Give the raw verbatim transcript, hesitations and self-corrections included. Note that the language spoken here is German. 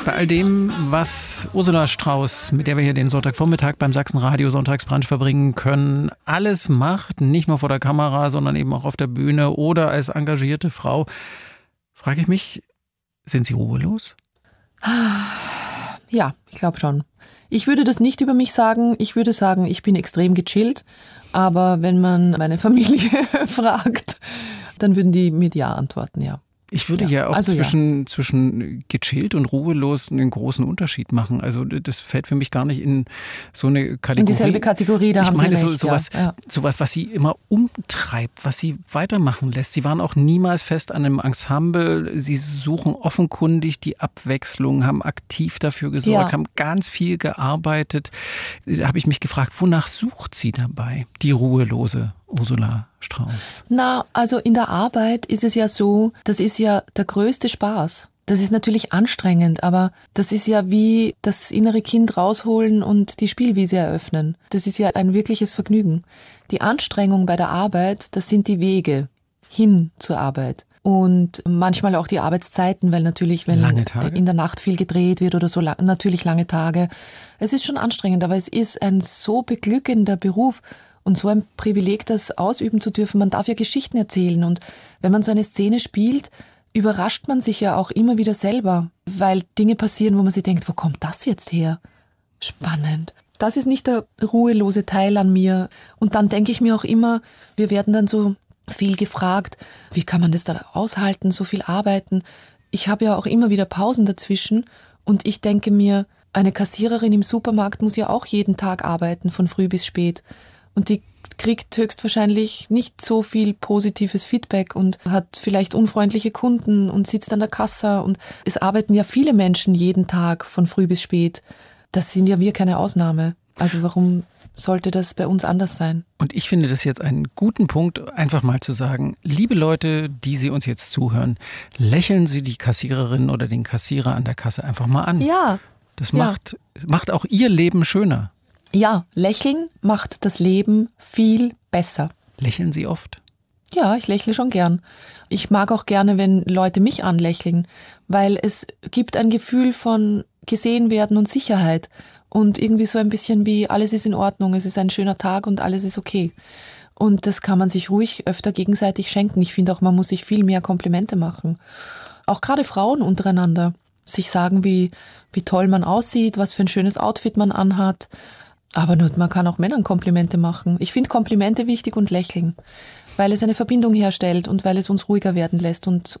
Bei all dem, was Ursula Strauß, mit der wir hier den Sonntagvormittag beim Sachsenradio Sonntagsbrunch verbringen können, alles macht, nicht nur vor der Kamera, sondern eben auch auf der Bühne oder als engagierte Frau, frage ich mich, sind Sie ruhelos? Ja, ich glaube schon. Ich würde das nicht über mich sagen. Ich würde sagen, ich bin extrem gechillt. Aber wenn man meine Familie fragt, dann würden die mit Ja antworten, ja. Ich würde ja, ja auch also zwischen, ja. zwischen gechillt und ruhelos einen großen Unterschied machen. Also das fällt für mich gar nicht in so eine Kategorie. In dieselbe Kategorie, da ich haben meine, Sie recht. So, sowas, ja. sowas, was Sie immer umtreibt, was Sie weitermachen lässt. Sie waren auch niemals fest an einem Ensemble. Sie suchen offenkundig die Abwechslung, haben aktiv dafür gesorgt, ja. haben ganz viel gearbeitet. Da habe ich mich gefragt, wonach sucht sie dabei, die ruhelose Ursula Strauß? Na, also in der Arbeit ist es ja so, das ist ja der größte Spaß. Das ist natürlich anstrengend, aber das ist ja wie das innere Kind rausholen und die Spielwiese eröffnen. Das ist ja ein wirkliches Vergnügen. Die Anstrengung bei der Arbeit, das sind die Wege hin zur Arbeit. Und manchmal auch die Arbeitszeiten, weil natürlich, wenn in der Nacht viel gedreht wird oder so, natürlich lange Tage. Es ist schon anstrengend, aber es ist ein so beglückender Beruf. Und so ein Privileg, das ausüben zu dürfen. Man darf ja Geschichten erzählen. Und wenn man so eine Szene spielt, überrascht man sich ja auch immer wieder selber. Weil Dinge passieren, wo man sich denkt, wo kommt das jetzt her? Spannend. Das ist nicht der ruhelose Teil an mir. Und dann denke ich mir auch immer, wir werden dann so viel gefragt, wie kann man das dann aushalten, so viel arbeiten? Ich habe ja auch immer wieder Pausen dazwischen. Und ich denke mir, eine Kassiererin im Supermarkt muss ja auch jeden Tag arbeiten, von früh bis spät. Und die kriegt höchstwahrscheinlich nicht so viel positives Feedback und hat vielleicht unfreundliche Kunden und sitzt an der Kasse. Und es arbeiten ja viele Menschen jeden Tag von früh bis spät. Das sind ja wir keine Ausnahme. Also warum sollte das bei uns anders sein? Und ich finde das jetzt einen guten Punkt, einfach mal zu sagen, liebe Leute, die Sie uns jetzt zuhören, lächeln Sie die Kassiererin oder den Kassierer an der Kasse einfach mal an. Ja. Das macht, ja. macht auch Ihr Leben schöner. Ja, Lächeln macht das Leben viel besser. Lächeln Sie oft? Ja, ich lächle schon gern. Ich mag auch gerne, wenn Leute mich anlächeln, weil es gibt ein Gefühl von gesehen werden und Sicherheit und irgendwie so ein bisschen wie alles ist in Ordnung, es ist ein schöner Tag und alles ist okay. Und das kann man sich ruhig öfter gegenseitig schenken. Ich finde auch, man muss sich viel mehr Komplimente machen. Auch gerade Frauen untereinander. Sich sagen, wie, wie toll man aussieht, was für ein schönes Outfit man anhat. Aber nur, man kann auch Männern Komplimente machen. Ich finde Komplimente wichtig und lächeln, weil es eine Verbindung herstellt und weil es uns ruhiger werden lässt und